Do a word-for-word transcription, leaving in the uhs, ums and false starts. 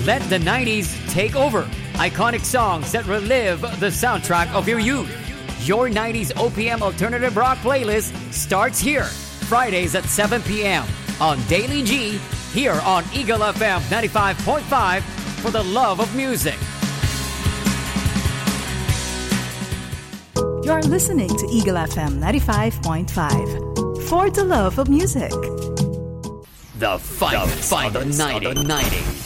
Let the nineties take over. Iconic songs that relive the soundtrack of your youth. Your nineties O P M Alternative Rock playlist starts here. Fridays at seven p.m. on Daily G, here on Eagle F M ninety-five point five for the love of music. You're listening to Eagle F M ninety-five point five for the love of music. The finest, the finest of the nineties.